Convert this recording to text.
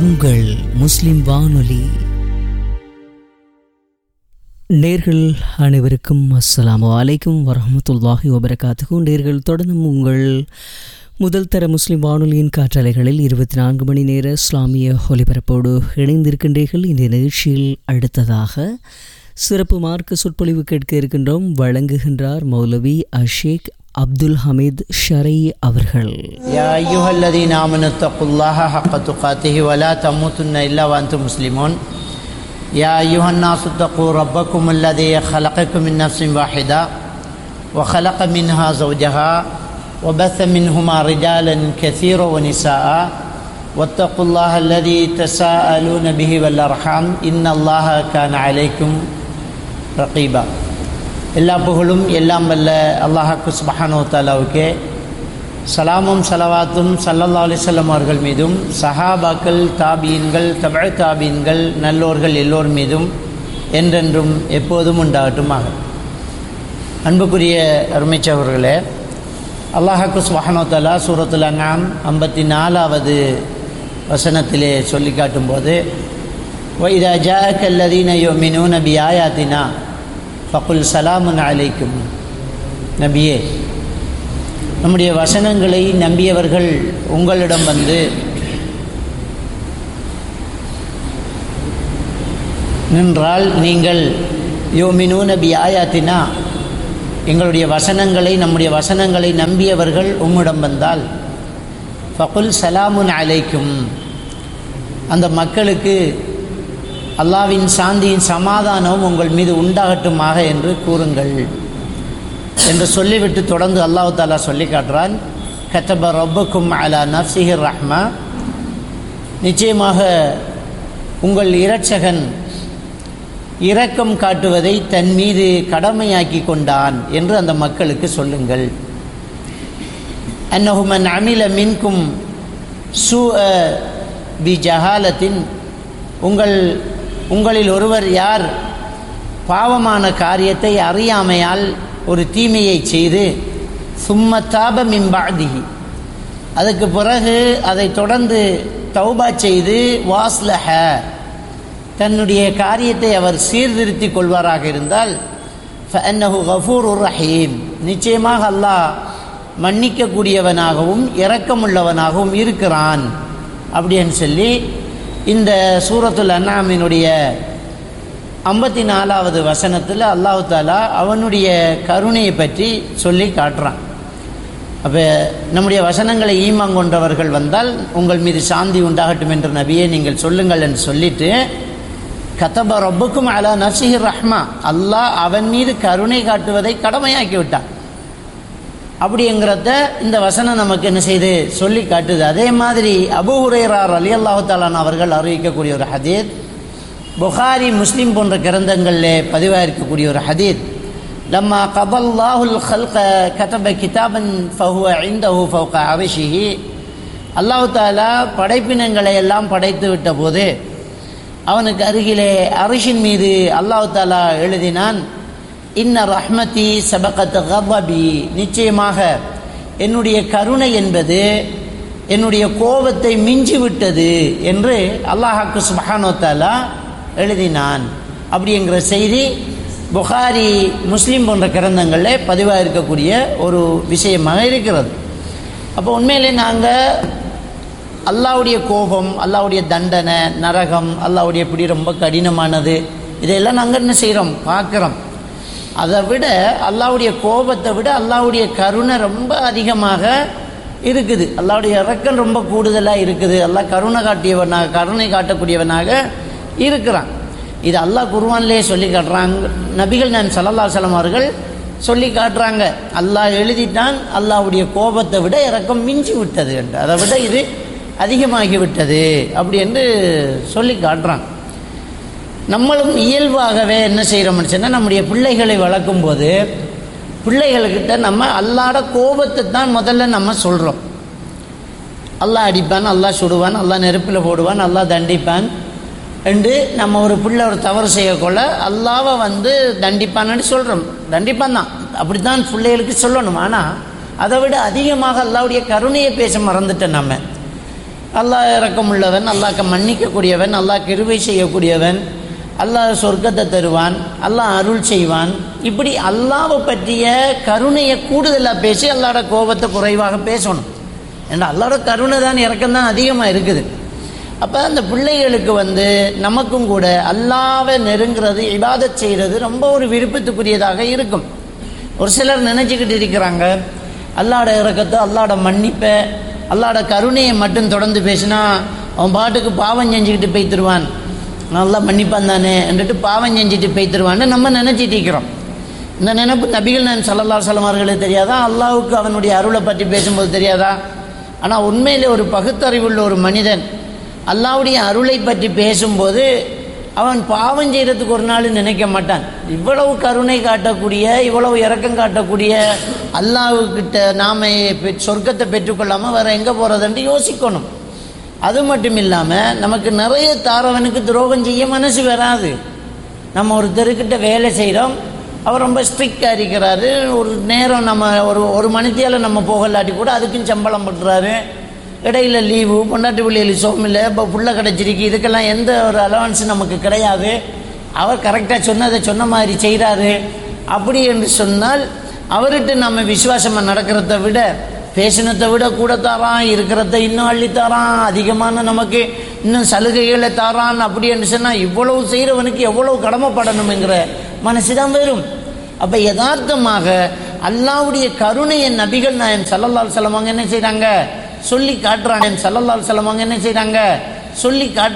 உங்கள் முஸ்லிம் வானொலி. நேர்கள் அனைவருக்கும் அஸ்ஸலாமு அலைக்கும் வரஹ்மத்துல்லாஹி வபரகாத்துஹு. நேர்கள் தொடர்ந்தும் உங்கள் முதல் தர முஸ்லிம் வானொலியின் காற்றலைகளில் 24 மணி நேர இஸ்லாமிய ஒலிபரப்போடு இணைந்திருக்கின்றீர்கள். இந்த நிகழ்ச்சியில் அடுத்ததாக சிறப்பு மார்க்க சொற்பொழிவு கேட்க இருக்கின்றோம். வழங்குகின்றார் மௌலவி அஷேக் அப்துல் ஹமீத் ஷரை அவர்கள். யா அய்யுஹல்லதீன ஆமனு தக்குல்லாஹ ஹக்க துகாத்திஹி வலா தமூதுன்ன இல்லா வஅன்தும் முஸ்லிமூன். யா அய்யுஹன் நாஸு தக்கூ ரப்பக்கும் அல்லதீ خلقكم من نفس واحدة وخلق منها زوجها وبث منهما رجالا كثيرا ونساء واتقوا الله الذي تساءلون به والأرحام إن الله كان عليكم رقيبا. எல்லா புகழும் எல்லாம் வல்ல அல்லாஹ்வுக்கு சுப்ஹானஹு வ தஆலாவுக்கே, சலாமும் சலவாத்தும் ஸல்லல்லாஹு அலைஹி வஸல்லம் அவர்கள் மீதும், சஹாபாக்கள், தாபீன்கள், தபஅ தாபீன்கள், நல்லோர்கள் எல்லோர் மீதும் என்றென்றும் எப்போதும் உண்டாகட்டுமாக. அன்புக்குரிய அருமைச்சவர்களே, அல்லாஹ்வுக்கு சுப்ஹானஹு வ தஆலா சூரத்துல் அன்ஆம் 54வது வசனத்திலே சொல்லி காட்டும்போது, வஇதா ஜாஅக்கல்லதீன யுமினூன பிஆயாத்தினா ஃபகுல் சலாமுன் அலைக்கும். நபியே, நம்முடைய வசனங்களை நம்பியவர்கள் உங்களிடம் வந்து நின்றால் நீங்கள் யுமினூன பிஆயாத்தினா, எங்களுடைய வசனங்களை, நம்முடைய வசனங்களை நம்பியவர்கள் உம்மிடம் வந்தால் ஃபகுல் சலாமுன் அலைக்கும், அந்த மக்களுக்கு அல்லாவின் சாந்தியின் சமாதானம் உங்கள் மீது உண்டாகட்டுமாக என்று கூறுங்கள் என்று சொல்லிவிட்டு தொடர்ந்து அல்லாஹ் தஆலா சொல்லி காட்டுறான், கதப ரப்புக்கும் அலா நஃப்ஸிஹி ரஹ்மா, நிச்சயமாக உங்கள் இரட்சகன் இரக்கம் காட்டுவதை தன் மீது கடமையாக்கி கொண்டான் என்று அந்த மக்களுக்கு சொல்லுங்கள். அன்னஹு மன் அமில மின்கும் சூஅ பிஜஹாலத்தின், உங்களில் ஒருவர் யார் பாவமான காரியத்தை அறியாமையால் ஒரு தீமையை செய்து சும்ம தாப மின் பஅதிஹி, அதுக்கு பிறகு அதை தொடர்ந்து தௌபா செய்து வாஸ்லஹ, தன்னுடைய காரியத்தை அவர் சீர்திருத்திக் கொள்வாராக இருந்தால் ஃபஅன்னஹு கஃபூருர் ரஹீம், நிச்சயமாக அல்லாஹ் மன்னிக்கக்கூடியவனாகவும் இரக்கமுள்ளவனாகவும் இருக்கிறான் அப்படின்னு சொல்லி இந்த சூரத்துல் அன்ஆமினுடைய 54வது வசனத்தில் அல்லாஹ் தஆலா அவனுடைய கருணையை பற்றி சொல்லி காட்டுறான். அப்போ நம்முடைய வசனங்களை ஈமான் கொண்டவர்கள் வந்தால் உங்கள் மீது சாந்தி உண்டாகட்டும் என்று நபியே நீங்கள் சொல்லுங்கள் என்று சொல்லிட்டு, கதப ரப்புக்கும் அலா நஃப்ஸிஹி ரஹ்மா, அல்லாஹ் அவன் மீது கருணை காட்டுவதை கடமையாக்கி விட்டான் அப்படிங்கிறத இந்த வசனம் நமக்கு என்ன செய்து சொல்லி காட்டுது. அதே மாதிரி அபூ ஹுரைரா ரலியல்லாஹு தஆலா அவர்கள் அறிவிக்கக்கூடிய ஒரு ஹதீத், புகாரி, முஸ்லிம் போன்ற கிரந்தங்களில் பதிவாக இருக்கக்கூடிய ஒரு ஹதீத், லம்மா கதல்லாஹுல் ஹல்க கதப கிதாபன் ஃபஹுவ இன்தஹு ஃபௌக அர்ஷிஹி, அல்லாஹ் தஆலா படைப்பினங்களை எல்லாம் படைத்து விட்ட போது அவனுக்கு அருகிலே அரிஷின் மீது அல்லாஹ் தஆலா எழுதினான், இன்ன ரஹ்மதி சபகத் கதபி, நிச்சயமாக என்னுடைய கருணை என்பது என்னுடைய கோபத்தை மிஞ்சி விட்டது என்று அல்லாஹ்வுக்கு சுப்ஹானஹு வ தஆலா எழுதினான் அப்படிங்கிற செய்தி புகாரி, முஸ்லிம் போன்ற கிரந்தங்களில் பதிவாக இருக்கக்கூடிய ஒரு விஷயமாக இருக்கிறது. அப்போ உண்மையிலே நாங்கள் அல்லாஹ்வுடைய கோபம், அல்லாஹ்வுடைய தண்டனை, நரகம், அல்லாஹ்வுடைய பிடி ரொம்ப கடினமானது, இதையெல்லாம் நாங்கள் என்ன செய்கிறோம், பார்க்குறோம். அதை விட அல்லாஹ்வுடைய கோபத்தை விட அல்லாஹ்வுடைய கருணை ரொம்ப அதிகமாக இருக்குது, அல்லாஹ்வுடைய இரக்கம் ரொம்ப கூடுதலாக இருக்குது. அல்லாஹ் கருணை காட்டக்கூடியவனாக இருக்கிறான். இது அல்லாஹ் குர்ஆனிலே சொல்லி காட்டுறாங்க. நபிகள் நாயகம் ஸல்லல்லாஹு அலைஹி வஸல்லம் அவர்கள் சொல்லி காட்டுறாங்க, அல்லாஹ் எழுதிட்டான், அல்லாஹ்வுடைய கோபத்தை விட இரக்கம் மிஞ்சி விட்டது என்று, அதை விட இது அதிகமாகிவிட்டது அப்படி என்று சொல்லி காட்டுறான். நம்மளும் இயல்பாகவே என்ன செய்கிறோம்னு சொன்னால், நம்முடைய பிள்ளைகளை வளர்க்கும் போது பிள்ளைகள்கிட்ட நம்ம அல்லாஹ்வோட கோபத்தை தான் முதல்ல நம்ம சொல்கிறோம். அல்லாஹ் அடிப்பான், அல்லாஹ் சுடுவான், அல்லாஹ் நெருப்பில் போடுவான், அல்லாஹ் தண்டிப்பான் என்று நம்ம ஒரு பிள்ளை ஒரு தவறு செய்யக்கொள்ள அல்லாஹ்வை தண்டிப்பான்னு சொல்கிறோம். தண்டிப்பான் தான், அப்படி தான் பிள்ளைகளுக்கு சொல்லணும். ஆனால் அதை விட அதிகமாக அல்லாஹ்வுடைய கருணையை பேச மறந்துட்டோம் நம்ம. அல்லாஹ் இரக்கமுள்ளவன், அல்லாஹ்க்கு மன்னிக்கக்கூடியவன், அல்லாஹ் கிருபை செய்யக்கூடியவன், அல்லாஹ் சொர்க்கத்தை தருவான், அல்லாஹ் அருள் செய்வான். இப்படி அல்லாஹ்வை பற்றிய கருணையை கூடுதலாக பேசி அல்லாஹ்வோட கோபத்தை குறைவாக பேசணும். ஏன்னா அல்லாஹ்வோட கருணை தான் இறக்கம் தான் அதிகமாக இருக்குது. அப்போ அந்த பிள்ளைகளுக்கு நமக்கும் கூட அல்லாஹ்வை நெருங்கிறது, இபாதத் செய்கிறது ரொம்ப ஒரு விருப்பத்துக்குரியதாக இருக்கும். ஒரு சிலர் நினச்சிக்கிட்டு இருக்கிறாங்க, அல்லாஹ்வோட இரக்கத்தை, அல்லாஹ்வோட மன்னிப்பை, அல்லாஹ்வோட கருணையை மட்டும் தொடர்ந்து பேசினா அவன் பாட்டுக்கு பாவம் செஞ்சுக்கிட்டு போய்த்துருவான், நல்லா மன்னிப்பான் தானே என்றுட்டு பாவம் செஞ்சுட்டு போய்த்துருவான்னு நம்ம நினச்சிட்டு இருக்கிறோம். இந்த நினைப்பு நபிகள் நாயகம் ஸல்லல்லாஹு அலைஹி வஸல்லம் அவர்களுக்கு தெரியாதா? அல்லாஹ்வுக்கு அவனுடைய அருளை பற்றி பேசும்போது தெரியாதா? ஆனால் உண்மையிலே ஒரு பகுத்தறிவுள்ள ஒரு மனிதன் அல்லாஹ்வுடைய அருளை பற்றி பேசும்போது அவன் பாவம் செய்கிறதுக்கு ஒரு நாள் நினைக்க மாட்டான். இவ்வளவு கருணை காட்டக்கூடிய, இவ்வளவு இரக்கம் காட்டக்கூடிய அல்லாஹ்வுக்கிட்ட நாம் சொர்க்கத்தை பெற்றுக்கொள்ளாமல் வேறு எங்கே போகிறதுன்ட்டு யோசிக்கணும். அது மட்டும் இல்லாமல் நமக்கு நிறைய தாரவனுக்கு துரோகம் செய்ய மனசு வராது. நம்ம ஒருத்தருக்கிட்ட வேலை செய்கிறோம், அவர் ரொம்ப ஸ்ட்ரிக்டாக இருக்கிறாரு, ஒரு நேரம் நம்ம ஒரு மணித்தியால் நம்ம போகலாட்டி கூட அதுக்கும் சம்பளம் பண்ணுறாரு, இடையில லீவு, பொண்டாட்டி பிள்ளைகள் சோமில்லை, இப்போ புள்ள கிடச்சிருக்கு, இதுக்கெல்லாம் எந்த ஒரு அலவன்ஸ் நமக்கு கிடையாது, அவர் கரெக்டாக சொன்னதை சொன்ன மாதிரி செய்கிறாரு. அப்படி என்று சொன்னால் அவர்கிட்ட நம்ம விசுவாசமாக நடக்கிறத விட, பேசினத்தை விட கூட தாரான், இருக்கிறத இன்னும் அள்ளித்தாரான், அதிகமான நமக்கு இன்னும் சலுகைகளை தாரான். அப்படி என்று சொன்னால் இவ்வளவு செய்கிறவனுக்கு எவ்வளவு கடமைப்படணுங்கிற மனசு தான் வரும். அப்போ யதார்த்தமாக அல்லாஹ்வுடைய கருணையை நபிகள் நாயகம் ஸல்லல்லாஹு அலைஹி வஸல்லம் என்ன செய்கிறாங்க சொல்லி காட்டுறாங்க. ஸல்லல்லாஹு அலைஹி வஸல்லம் என்ன செய்கிறாங்க சொல்லி காட்டு